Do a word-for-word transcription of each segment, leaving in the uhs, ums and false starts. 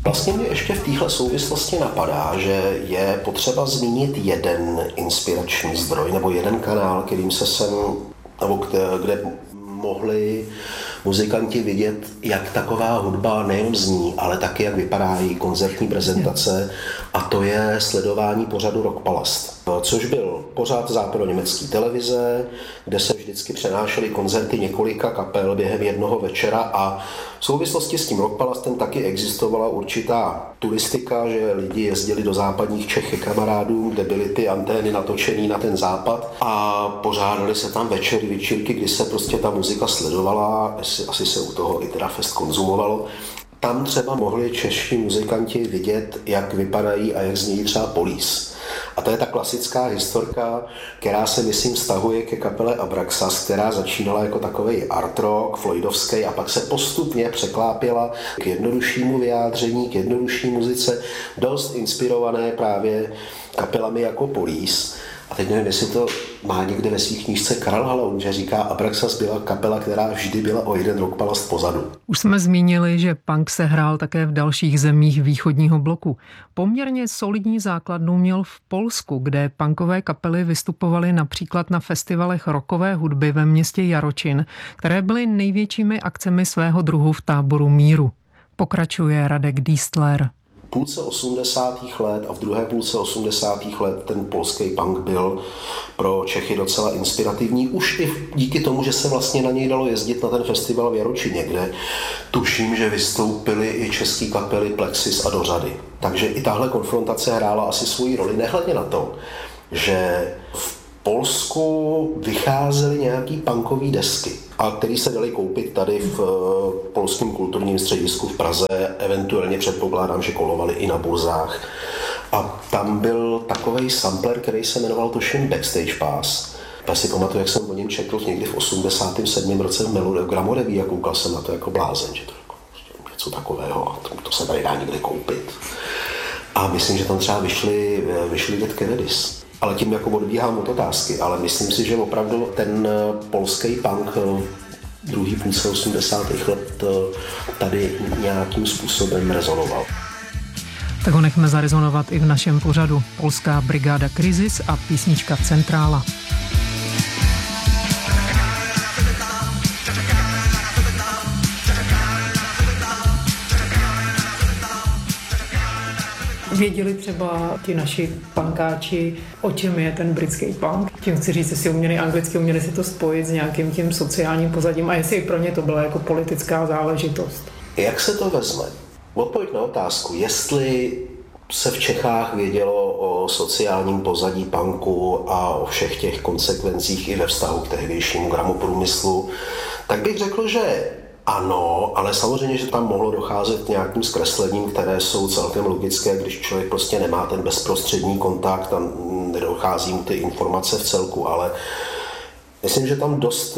Vlastně mě ještě v téhle souvislosti napadá, že je potřeba zmínit jeden inspirační zdroj nebo jeden kanál, kterým se sem, nebo kde, kde mohli muzikanti vidět, jak taková hudba nejen zní, ale taky jak vypadá její koncertní prezentace, a to je sledování pořadu Rockpalast, což byl pořad západoněmecké televize, kde se vždycky přenášely koncerty několika kapel během jednoho večera, a v souvislosti s tím Rockpalastem taky existovala určitá turistika, že lidi jezdili do západních Čech ke kamarádům, kde byly ty antény natočený na ten západ, a pořádali se tam večery, večírky, kdy se prostě ta muzika sledovala, asi, asi se u toho i teda fest konzumovalo. Tam třeba mohli čeští muzikanti vidět, jak vypadají a jak znějí třeba Police. A to je ta klasická historka, která se, myslím, vztahuje ke kapele Abraxas, která začínala jako takovej art rock, floydovský, a pak se postupně překlápěla k jednoduššímu vyjádření, k jednodušší muzice, dost inspirované právě kapelami jako Police. A teď nevím, jestli to má někde ve svých knížce Karel Haloun, že říká, Abraxas byla kapela, která vždy byla o jeden Rockpalast pozadu. Už jsme zmínili, že punk se hrál také v dalších zemích východního bloku. Poměrně solidní základnu měl v Polsku, kde punkové kapely vystupovaly například na festivalech rockové hudby ve městě Jaročin, které byly největšími akcemi svého druhu v Táboru míru. Pokračuje Radek Dístler. V půlce osmdesátých let a v druhé půlce osmdesátých let ten polský punk byl pro Čechy docela inspirativní. Už i díky tomu, že se vlastně na něj dalo jezdit na ten festival v Jaročině, kde tuším, že vystoupily i české kapely Plexis a Dořady. Takže i tahle konfrontace hrála asi svoji roli, nehledě na to, že v Polsku vycházely nějaký punkový desky, a které se daly koupit tady v polském kulturním středisku v Praze, eventuálně předpokládám, že kolovaly i na burzách. A tam byl takovej sampler, který se jmenoval tuším Backstage Pass. Já si pamatuju, jak jsem o něm četl někdy v osmdesátém sedmém roce v Gramoreví a koukal jsem na to jako blázen, že to jako něco takového, a to, to se tady dá někde koupit. A myslím, že tam třeba vyšly, vyšly Dead Kennedys. Ale tím jako odbíhám od otázky, ale myslím si, že opravdu ten polský punk druhý půlce osmdesátých let tady nějakým způsobem rezonoval. Tak ho nechme zarezonovat i v našem pořadu. Polská brigáda Kryzys a písnička Centrála. Věděli třeba ti naši punkáči, o čem je ten britský punk? Tím chci říct, jestli uměli anglicky, uměli si to spojit s nějakým tím sociálním pozadím, a jestli i pro ně to byla jako politická záležitost. Jak se to vezme? Odpověď na otázku, jestli se v Čechách vědělo o sociálním pozadí punku a o všech těch konsekvencích i ve vztahu k tehdejšímu gramoprůmyslu, tak bych řekl, že ano, ale samozřejmě, že tam mohlo docházet k nějakým zkreslením, které jsou celkem logické, když člověk prostě nemá ten bezprostřední kontakt a nedochází mu ty informace v celku, ale myslím, že tam dost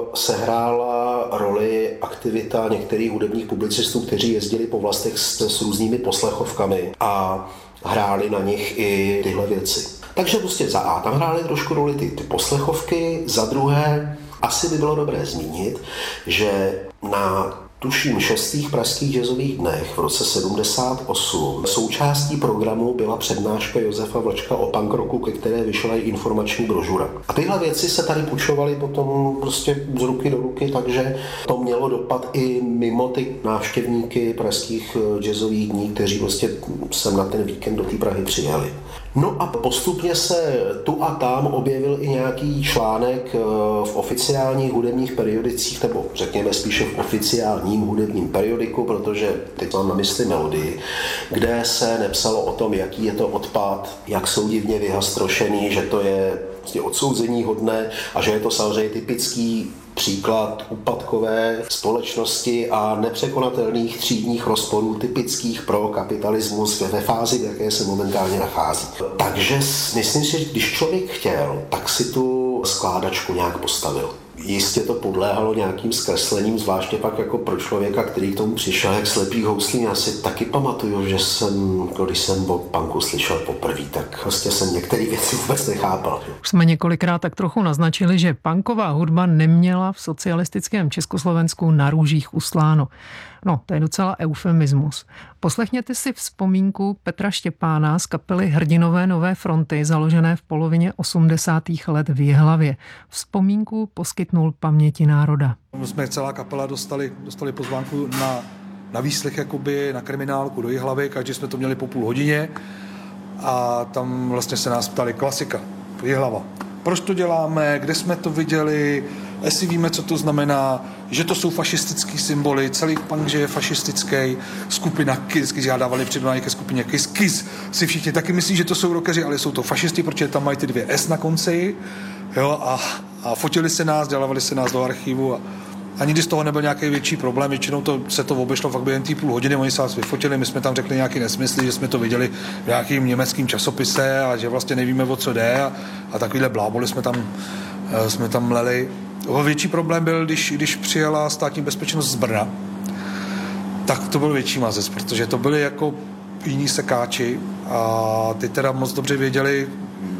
sehrála roli aktivita některých hudebních publicistů, kteří jezdili po vlastech s, s různými poslechovkami a hráli na nich i tyhle věci. Takže prostě za A tam hrály trošku roli ty, ty poslechovky, za druhé asi by bylo dobré zmínit, že na tuším šestých pražských jazzových dnech v roce sedmdesát osm součástí programu byla přednáška Josefa Vlčka o punk rocku, ke které vyšla i informační brožura. A tyhle věci se tady půjčovaly potom prostě z ruky do ruky, takže to mělo dopad i mimo ty návštěvníky pražských jazzových dní, kteří prostě sem na ten víkend do té Prahy přijeli. No a postupně se tu a tam objevil i nějaký článek v oficiálních hudebních periodicích, nebo řekněme spíše v oficiálním hudebním periodiku, protože teď mám na mysli Melodii, kde se nepsalo o tom, jaký je to odpad, jak jsou divně vyhastrošený, že to je prostě odsouzení hodné a že je to samozřejmě typický příklad úpadkové společnosti a nepřekonatelných třídních rozporů typických pro kapitalismus ve fázi, v jaké se momentálně nachází. Takže myslím si, že když člověk chtěl, tak si tu skládačku nějak postavil. Jistě to podléhalo nějakým zkreslením, zvláště pak jako pro člověka, který k tomu přišel jak slepý houslí. Já si taky pamatuju, že jsem, když jsem o punku slyšel poprvé, tak vlastně jsem některé věci vůbec nechápal. Už jsme několikrát tak trochu naznačili, že punková hudba neměla v socialistickém Československu na růžích usláno. No, to je docela eufemismus. Poslechněte si vzpomínku Petra Štěpána z kapely Hrdinové Nové fronty, založené v polovině osmdesátých let v Jihlavě. Vzpomínku poskytnul Paměti národa. My jsme celá kapela dostali, dostali pozvánku na, na výslech jakoby, na kriminálku do Jihlavy, každý jsme to měli po půl hodině a tam vlastně se nás ptali klasika, Jihlava. Proč to děláme, kde jsme to viděli, jestli víme, co to znamená, že to jsou fašistický symboly, celý punk, že je fašistický, skupina Kiss, když já dávali předvání ke skupině Kiss, Kiss si všichni taky myslí, že to jsou rockeři, ale jsou to fašisti, protože tam mají ty dvě S na konci, jo, a, a fotili se nás, dělávali se nás do archivu a a nikdy z toho nebyl nějaký větší problém, většinou to, se to obešlo fakt během té půl hodiny, oni se nás vyfotili, my jsme tam řekli nějaký nesmysly, že jsme to viděli v nějakým německým časopise a že vlastně nevíme, o co jde a, a takovýhle bláboli jsme tam, jsme tam mleli. O větší problém byl, když, když přijela státní bezpečnost z Brna, tak to byl větší mazec, protože to byli jako jiní sekáči a ty teda moc dobře věděli,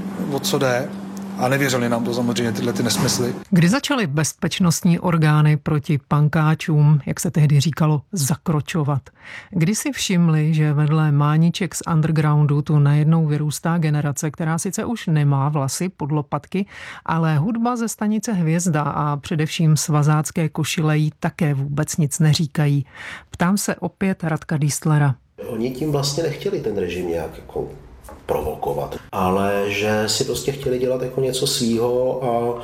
o co jde. A nevěřili nám to samozřejmě tyhle ty nesmysly. Kdy začaly bezpečnostní orgány proti pankáčům, jak se tehdy říkalo, zakročovat? Kdy si všimli, že vedle mániček z undergroundu tu najednou vyrůstá generace, která sice už nemá vlasy pod lopatky, ale hudba ze stanice Hvězda a především svazácké košile jí také vůbec nic neříkají. Ptám se opět Radka Diestlera. Oni tím vlastně nechtěli ten režim nějak jako provokovat, ale že si prostě chtěli dělat jako něco svýho a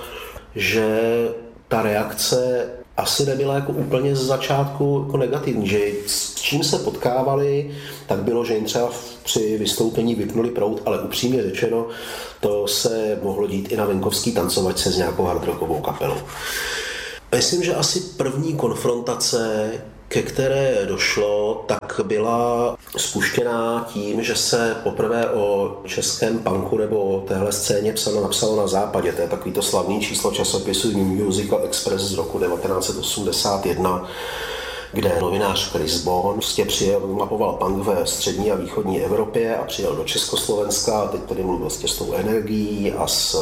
že ta reakce asi nebyla jako úplně z začátku jako negativní, že s čím se potkávali, tak bylo, že jim třeba při vystoupení vypnuli proud, ale upřímně řečeno, to se mohlo dít i na venkovský tancovačce s nějakou hardrockovou kapelou. Myslím, že asi první konfrontace, ke které došlo, tak byla spuštěná tím, že se poprvé o českém punku nebo o téhle scéně psalo, napsalo na Západě. To je takový to slavný číslo časopisu New Musical Express z roku devatenáct set osmdesát jedna, kde novinář Chris Bohn prostě přijel, mapoval punk ve střední a východní Evropě a přijel do Československa a teď tady mluvil vlastně s tou energií a s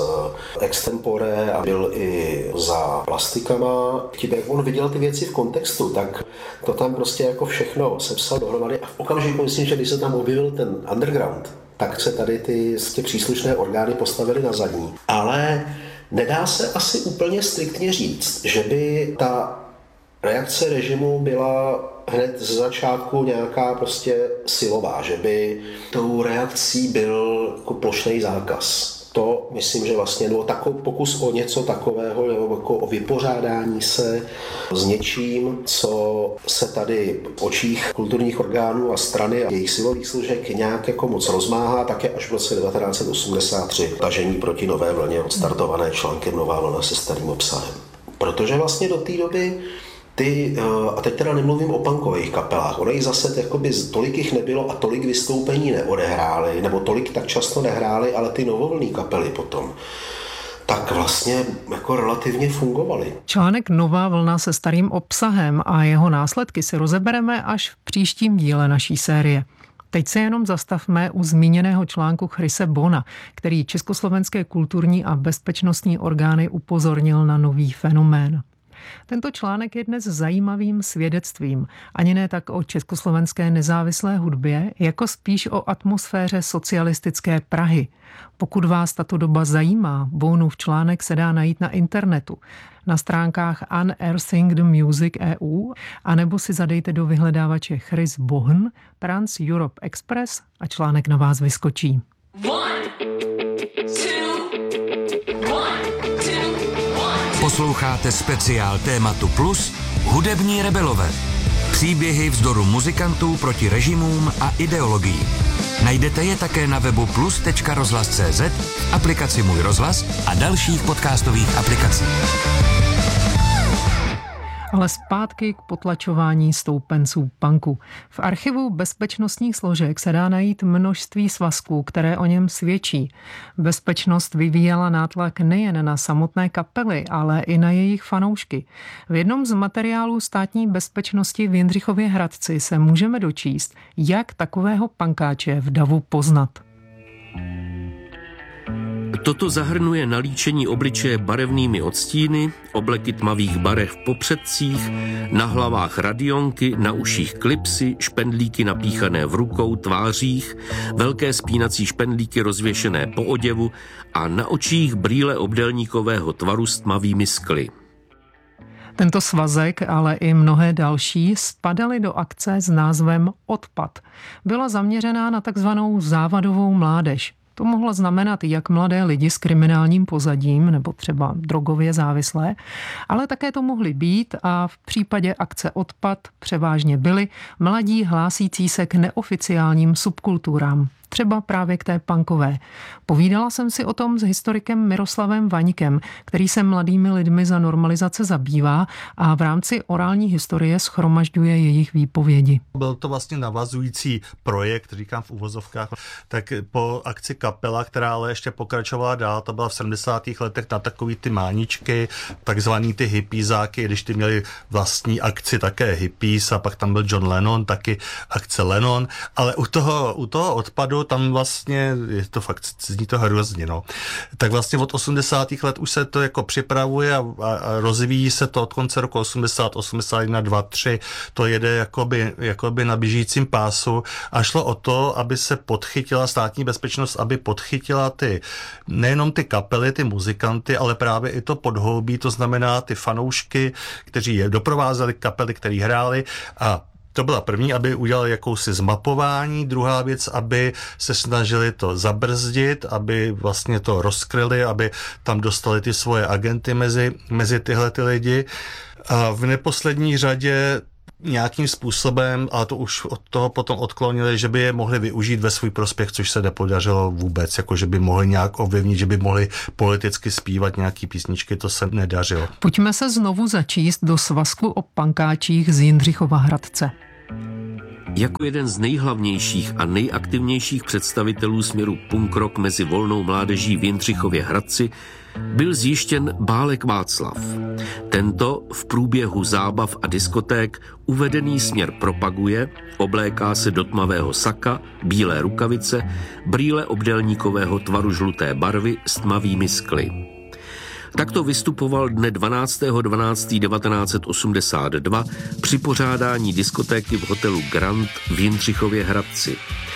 extempore a byl i za plastikama. Tím, jak on viděl ty věci v kontextu, tak to tam prostě jako všechno sepsal dohromady a v okamžiku myslím, že když se tam objevil ten underground, tak se tady ty, ty příslušné orgány postavily na zadní. Ale nedá se asi úplně striktně říct, že by ta reakce režimu byla hned ze začátku nějaká prostě silová, že by tou reakcí byl jako plošný zákaz. To myslím, že vlastně byl takový pokus o něco takového, nebo jako o vypořádání se s něčím, co se tady v očích kulturních orgánů a strany a jejich silových složek nějak jako moc rozmáhá, také až v roce devatenáct set osmdesát tři tažení proti nové vlně odstartované článkem Nová vlna se starým obsahem. Protože vlastně do té doby ty, a teď teda nemluvím o punkových kapelách, ono jich zase jakoby tolik jich nebylo a tolik vystoupení neodehrály, nebo tolik tak často nehrály, ale ty novovlnný kapely potom tak vlastně jako relativně fungovaly. Článek Nová vlna se starým obsahem a jeho následky si rozebereme až v příštím díle naší série. Teď se jenom zastavme u zmíněného článku Chrise Bona, který československé kulturní a bezpečnostní orgány upozornil na nový fenomén. Tento článek je dnes zajímavým svědectvím, ani ne tak o československé nezávislé hudbě, jako spíš o atmosféře socialistické Prahy. Pokud vás tato doba zajímá, Bonův článek se dá najít na internetu, na stránkách Unearthing the Music E U, anebo si zadejte do vyhledávače Chris Bohn, Trans Europe Express a článek na vás vyskočí. One, two, one, two, one. Posloucháte speciál tématu Plus Hudební rebelové. Příběhy vzdoru muzikantů proti režimům a ideologií. Najdete je také na webu plus tečka rozhlas tečka cé zet, aplikaci Můj rozhlas a dalších podcastových aplikací. Ale zpátky k potlačování stoupenců punku. V archivu bezpečnostních složek se dá najít množství svazků, které o něm svědčí. Bezpečnost vyvíjela nátlak nejen na samotné kapely, ale i na jejich fanoušky. V jednom z materiálů státní bezpečnosti v Jindřichově Hradci se můžeme dočíst, jak takového punkáče v davu poznat. Toto zahrnuje nalíčení obličeje barevnými odstíny, obleky tmavých barev v popředcích, na hlavách radionky, na uších klipsy, špendlíky napíchané v rukou, tvářích, velké spínací špendlíky rozvěšené po oděvu a na očích brýle obdélníkového tvaru s tmavými skly. Tento svazek, ale i mnohé další spadaly do akce s názvem Odpad. Byla zaměřená na takzvanou závadovou mládež. To mohlo znamenat jak mladé lidi s kriminálním pozadím nebo třeba drogově závislé, ale také to mohli být a v případě akce Odpad převážně byli mladí hlásící se k neoficiálním subkulturám. Třeba právě k té punkové. Povídala jsem si o tom s historikem Miroslavem Vaňkem, který se mladými lidmi za normalizace zabývá a v rámci orální historie shromažďuje jejich výpovědi. Byl to vlastně navazující projekt, říkám v uvozovkách, tak po akci Kapela, která ale ještě pokračovala dál, to byla v sedmdesátých letech na takový ty máničky, takzvaný ty hippiezáky, když ty měli vlastní akci také hippies a pak tam byl John Lennon, taky akce Lennon, ale u toho, u toho Odpadu tam vlastně, je to fakt, zní to hrozně, no. Tak vlastně od osmdesátých let už se to jako připravuje a, a, a rozvíjí se to od konce roku osmdesát, osmdesát jedna, dva, tři, to jede jakoby, jakoby na běžícím pásu a šlo o to, aby se podchytila státní bezpečnost, aby podchytila ty, nejenom ty kapely, ty muzikanty, ale právě i to podhoubí, to znamená ty fanoušky, kteří je doprovázeli, kapely, který hráli a to byla první, aby udělali jakousi zmapování, druhá věc, aby se snažili to zabrzdit, aby vlastně to rozkryli, aby tam dostali ty svoje agenty mezi, mezi tyhle ty lidi. A v neposlední řadě nějakým způsobem, ale to už od toho potom odklonili, že by je mohli využít ve svůj prospěch, což se nepodařilo vůbec, jako že by mohli nějak ovlivnit, že by mohli politicky zpívat nějaký písničky, to se nedařilo. Pojďme se znovu začíst do svazku o pankáčích z Jindřichova Hradce. Jako jeden z nejhlavnějších a nejaktivnějších představitelů směru punk rock mezi volnou mládeží v Jindřichově Hradci byl zjištěn Bálek Václav. Tento v průběhu zábav a diskoték uvedený směr propaguje, obléká se do tmavého saka, bílé rukavice, brýle obdélníkového tvaru žluté barvy s tmavými skly. Takto vystupoval dne dvanáctého dvanáctého devatenáct set osmdesát dva při pořádání diskotéky v hotelu Grand v Jindřichově Hradci.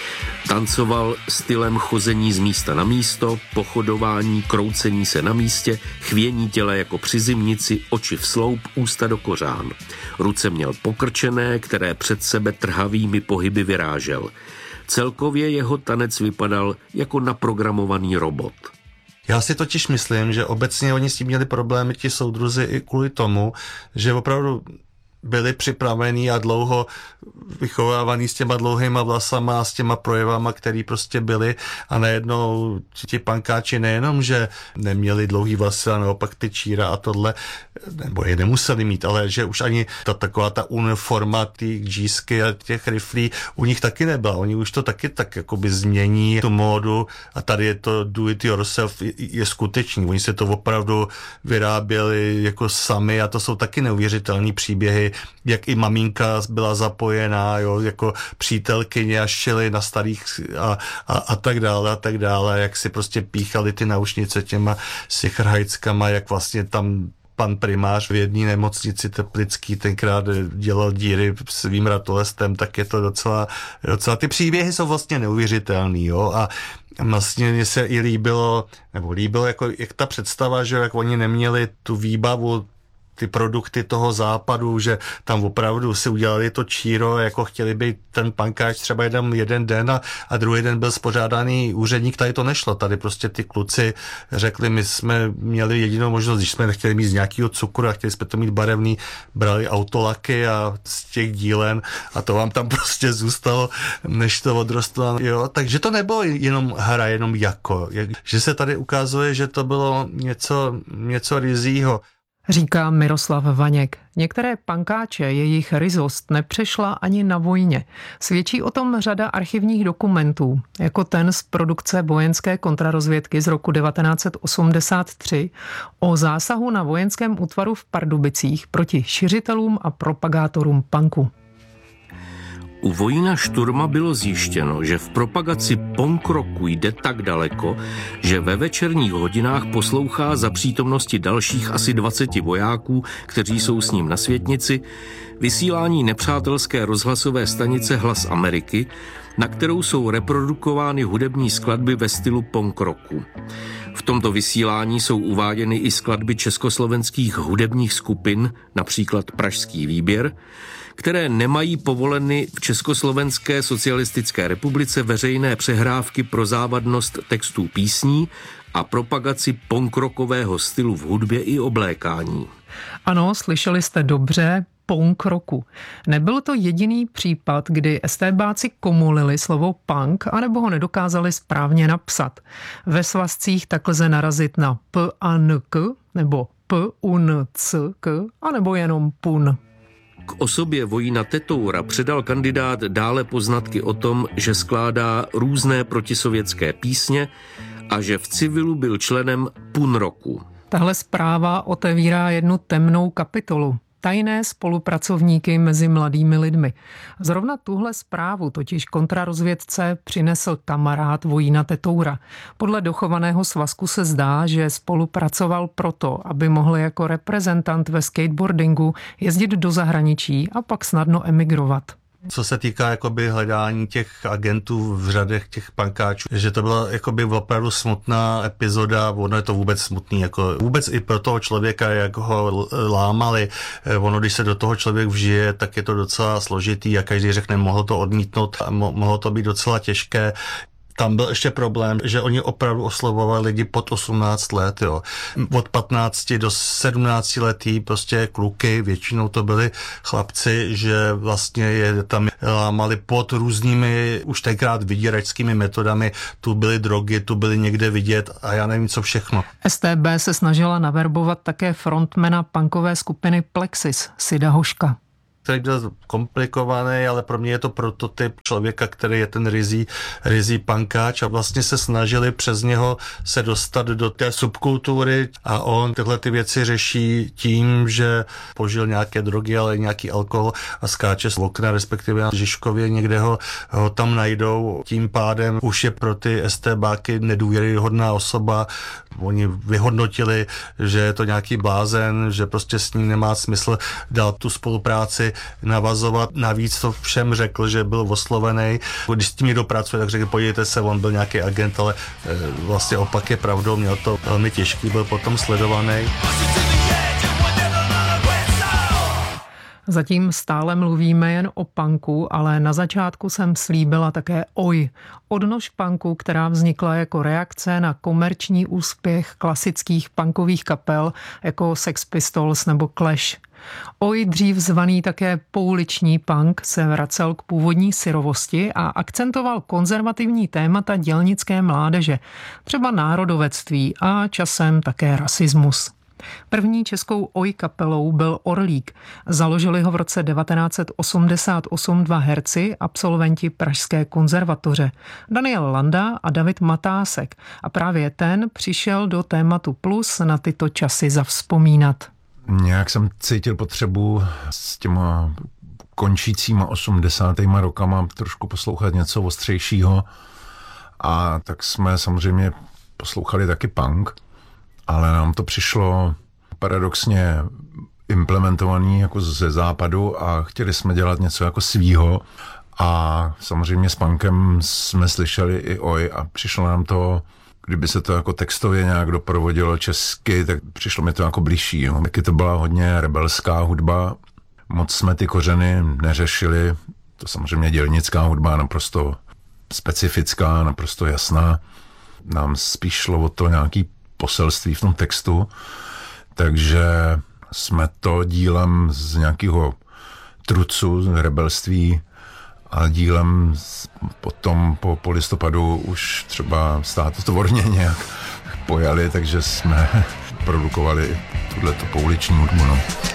Tancoval stylem chození z místa na místo, pochodování, kroucení se na místě, chvění těla jako při zimnici, oči v sloup, ústa do kořán. Ruce měl pokrčené, které před sebe trhavými pohyby vyrážel. Celkově jeho tanec vypadal jako naprogramovaný robot. Já si totiž myslím, že obecně oni s tím měli problémy, ti soudruzi, i kvůli tomu, že opravdu byli připravení a dlouho vychovávaný s těma dlouhýma vlasama a s těma projevama, který prostě byly a najednou ti pankáči nejenom, že neměli dlouhý vlasy a naopak ty číra a tohle, nebo je nemuseli mít, ale že už ani ta taková ta uniforma, ty džísky a těch riflí u nich taky nebyla. Oni už to taky tak jakoby změní tu módu a tady je to do it yourself je, je skutečný. Oni se to opravdu vyráběli jako sami a to jsou taky neuvěřitelný příběhy, jak i maminka byla zapojená, jo, jako přítelkyně a šili na starých a, a, a tak dále a tak dále, jak si prostě píchali ty naušnice těma sichrhajckama, jak vlastně tam pan primář v jedné nemocnici teplický tenkrát dělal díry svým ratolestem, tak je to docela, docela ty příběhy jsou vlastně neuvěřitelný, jo, a vlastně mně se i líbilo, nebo líbilo, jako, jak ta představa, že jak oni neměli tu výbavu, ty produkty toho západu, že tam opravdu si udělali to číro, jako chtěli být ten pankáč třeba jeden, jeden den a, a druhý den byl spořádaný úředník, tady to nešlo. Tady prostě ty kluci řekli, my jsme měli jedinou možnost, když jsme nechtěli mít z nějakého cukru a chtěli jsme to mít barevný, brali autolaky a z těch dílen a to vám tam prostě zůstalo, než to odrostlo. Jo, takže to nebylo jenom hra, jenom jako. Že se tady ukazuje, že to bylo něco, něco rizího. Říká Miroslav Vaněk. Některé pankáče, jejich ryzost nepřešla ani na vojně. Svědčí o tom řada archivních dokumentů, jako ten z produkce vojenské kontrarozvědky z roku devatenáct set osmdesát tři o zásahu na vojenském útvaru v Pardubicích proti šiřitelům a propagátorům punku. U Vojína Šturma bylo zjištěno, že v propagaci punk rocku jde tak daleko, že ve večerních hodinách poslouchá za přítomnosti dalších asi dvaceti vojáků, kteří jsou s ním na světnici, vysílání nepřátelské rozhlasové stanice Hlas Ameriky, na kterou jsou reprodukovány hudební skladby ve stylu punk rocku. V tomto vysílání jsou uváděny i skladby československých hudebních skupin, například Pražský výběr, které nemají povoleny v Československé socialistické republice veřejné přehrávky pro závadnost textů písní a propagaci punk-rockového stylu v hudbě i oblékání. Ano, slyšeli jste dobře, punk rocku. Nebyl to jediný případ, kdy estébáci komolili slovo punk, anebo ho nedokázali správně napsat. Ve svazcích tak lze narazit na p a n k, nebo p u n c k, anebo jenom pun. K osobě Vojína Tetoura předal kandidát dále poznatky o tom, že skládá různé protisovětské písně a že v civilu byl členem pun rocku. Tahle zpráva otevírá jednu temnou kapitolu. Tajné spolupracovníky mezi mladými lidmi. Zrovna tuhle zprávu totiž kontrarozvědce přinesl kamarád Vojína Tetoura. Podle dochovaného svazku se zdá, že spolupracoval proto, aby mohl jako reprezentant ve skateboardingu jezdit do zahraničí a pak snadno emigrovat. Co se týká jakoby hledání těch agentů v řadech těch pankáčů, že to byla jakoby opravdu smutná epizoda, ono je to vůbec smutný, jako vůbec i pro toho člověka, jak ho lámali, ono když se do toho člověk vžije, tak je to docela složitý a každý řekne, mohl to odmítnout a mo- mohlo to být docela těžké. Tam byl ještě problém, že oni opravdu oslovovali lidi pod osmnáct let, jo. Od patnácti do sedmnácti letý prostě kluky, většinou to byli chlapci, že vlastně je tam lámali pod různými už tenkrát vydíračskými metodami, tu byly drogy, tu byly někde vidět a já nevím co všechno. S T B se snažila naverbovat také frontmana punkové skupiny Plexis, Sida Hoška. Který byl komplikovaný, ale pro mě je to prototyp člověka, který je ten rizí, rizí punkáč a vlastně se snažili přes něho se dostat do té subkultury a on tyhle ty věci řeší tím, že požil nějaké drogy, ale nějaký alkohol a skáče z okna, respektive na Žižkově někde ho, ho tam najdou. Tím pádem už je pro ty estébáky nedůvěryhodná osoba. Oni vyhodnotili, že je to nějaký blázen, že prostě s ním nemá smysl dát tu spolupráci navazovat. Navíc to všem řekl, že byl oslovený. Když s tím někdo pracuje, tak řekl, podívejte se, on byl nějaký agent, ale vlastně opak je pravdou, měl to velmi těžký, byl potom sledovaný. Zatím stále mluvíme jen o punku, ale na začátku jsem slíbila také Oj, odnož punku, která vznikla jako reakce na komerční úspěch klasických punkových kapel jako Sex Pistols nebo Clash. Oj, dřív zvaný také pouliční punk, se vracel k původní syrovosti a akcentoval konzervativní témata dělnické mládeže, třeba národovectví a časem také rasismus. První českou Oj kapelou byl Orlík. Založili ho v roce devatenáct osmdesát osm dva herci, absolventi Pražské konzervatoře, Daniel Landa a David Matásek. A právě ten přišel do tématu Plus na tyto časy zavzpomínat. Nějak jsem cítil potřebu s těma končícíma osmdesátýma rokama trošku poslouchat něco ostřejšího a tak jsme samozřejmě poslouchali taky punk, ale nám to přišlo paradoxně implementovaný jako ze západu a chtěli jsme dělat něco jako svýho a samozřejmě s punkem jsme slyšeli i Oj a přišlo nám to, kdyby se to jako textově nějak doprovodilo česky, tak přišlo mi to jako blížší. Jo. Taky to byla hodně rebelská hudba, moc jsme ty kořeny neřešili, to samozřejmě dělnická hudba, naprosto specifická, naprosto jasná. Nám spíš šlo o to nějaký poselství v tom textu, takže jsme to dílem z nějakého trucu, z rebelství a dílem potom po, po listopadu už třeba státotvorně nějak pojali, takže jsme produkovali tuhleto pouliční hudbu. No.